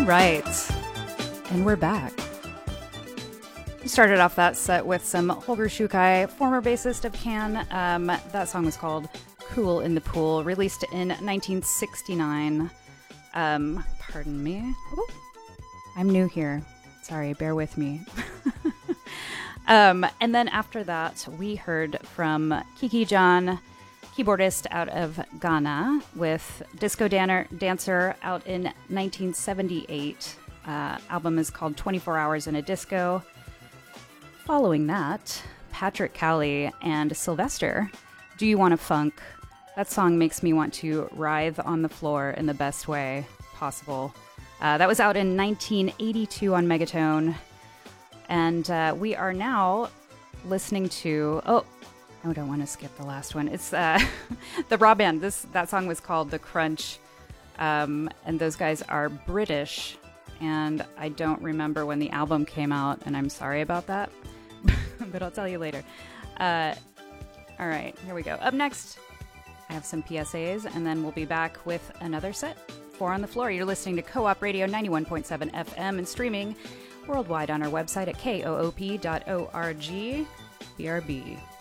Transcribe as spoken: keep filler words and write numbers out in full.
right. And we're back. We started off that set with some Holger Shukai, former bassist of Can. Um, that song was called Cool in the Pool, released in nineteen sixty-nine. Um, pardon me. Ooh, I'm new here. Sorry, bear with me. um, and then after that, we heard from Kiki John, keyboardist out of Ghana, with Disco Danner, Dancer out in nineteen seventy-eight. Uh, album is called twenty-four hours in a Disco. Following that, Patrick Cowley and Sylvester, Do You Want to Funk? That song makes me want to writhe on the floor in the best way possible. Uh, that was out in nineteen eighty-two on Megatone. And uh, we are now listening to... Oh, I don't want to skip the last one. It's uh, the Raw Band. This, that song was called The Crunch. Um, and those guys are British. And I don't remember when the album came out, and I'm sorry about that. But I'll tell you later. Uh, all right, here we go. Up next, I have some P S As, and then we'll be back with another set. Four on the Floor. You're listening to Co-op Radio ninety-one point seven F M and streaming worldwide on our website at koop dot org. B R B.